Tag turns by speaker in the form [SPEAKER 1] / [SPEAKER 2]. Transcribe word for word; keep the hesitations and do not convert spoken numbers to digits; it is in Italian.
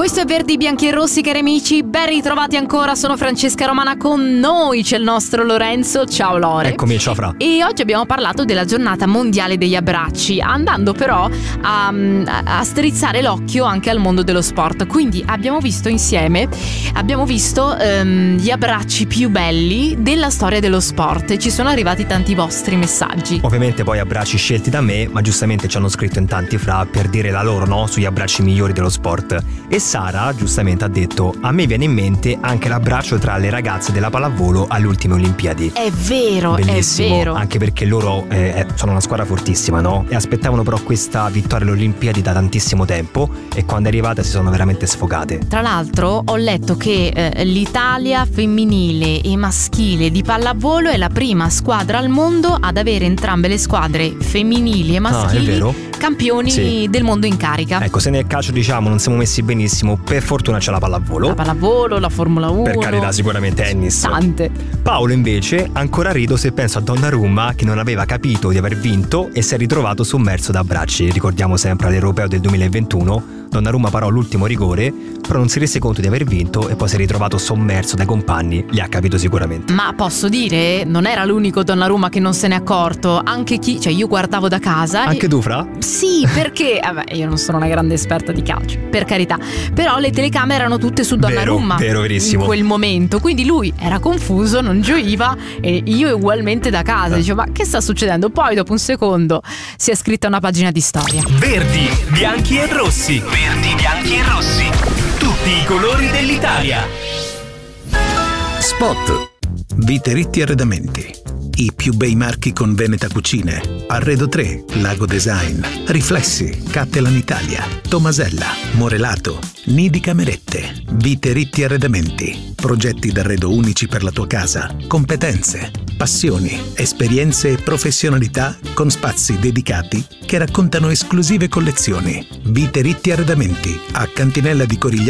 [SPEAKER 1] Questo è Verdi, Bianchi e Rossi, cari amici, ben ritrovati ancora, sono Francesca Romana, con noi c'è il nostro Lorenzo, ciao Lore.
[SPEAKER 2] Eccomi, ciao Fra.
[SPEAKER 1] E oggi abbiamo parlato della giornata mondiale degli abbracci, andando però a, a strizzare l'occhio anche al mondo dello sport. Quindi abbiamo visto insieme, abbiamo visto um, gli abbracci più belli della storia dello sport e ci sono arrivati tanti vostri messaggi.
[SPEAKER 2] Ovviamente poi abbracci scelti da me, ma giustamente ci hanno scritto in tanti, Fra, per dire la loro, no, sugli abbracci migliori dello sport. E Sara giustamente ha detto: a me viene in mente anche l'abbraccio tra le ragazze della pallavolo alle ultime Olimpiadi.
[SPEAKER 1] È vero,
[SPEAKER 2] bellissimo,
[SPEAKER 1] è vero.
[SPEAKER 2] Anche perché loro eh, sono una squadra fortissima, no? E aspettavano però questa vittoria alle Olimpiadi da tantissimo tempo e quando è arrivata si sono veramente sfogate.
[SPEAKER 1] Tra l'altro ho letto che eh, l'Italia femminile e maschile di pallavolo è la prima squadra al mondo ad avere entrambe le squadre femminili e maschili
[SPEAKER 2] ah, è vero?
[SPEAKER 1] campioni
[SPEAKER 2] sì.
[SPEAKER 1] del mondo in carica.
[SPEAKER 2] Ecco, se nel calcio diciamo non siamo messi benissimo, per fortuna c'è la pallavolo.
[SPEAKER 1] La pallavolo, la Formula uno.
[SPEAKER 2] Per carità, sicuramente tennis.
[SPEAKER 1] Tante.
[SPEAKER 2] Paolo invece ancora rido se penso a Donnarumma che non aveva capito di aver vinto e si è ritrovato sommerso da abbracci. Ricordiamo sempre all'Europeo del duemilaventuno, Donnarumma parò l'ultimo rigore, però non si rese conto di aver vinto e poi si è ritrovato sommerso dai compagni. Li ha capito sicuramente.
[SPEAKER 1] Ma posso dire, non era l'unico Donnarumma che non se n'è accorto. Anche chi, cioè io guardavo da casa.
[SPEAKER 2] Anche
[SPEAKER 1] e...
[SPEAKER 2] tu, Fra?
[SPEAKER 1] Sì, perché vabbè, io non sono una grande esperta di calcio, per carità, però le telecamere erano tutte su Donnarumma.
[SPEAKER 2] Vero, vero, verissimo.
[SPEAKER 1] In quel momento, quindi lui era confuso, non gioiva e io ugualmente da casa. Dicevo, ma che sta succedendo? Poi dopo un secondo si è scritta una pagina di storia.
[SPEAKER 3] Verdi, bianchi e rossi. Verdi, bianchi e rossi. Tutti i colori dell'Italia.
[SPEAKER 4] Spot. Viteretti Arredamenti. I più bei marchi con Veneta Cucine. Arredo tre, Lago Design, Riflessi, Cattelan Italia, Tomasella, Morelato, Nidi Camerette. Viteretti Arredamenti. Progetti d'arredo unici per la tua casa. Competenze, passioni, esperienze e professionalità con spazi dedicati che raccontano esclusive collezioni. Viteretti Arredamenti a Cantinella di Corigliano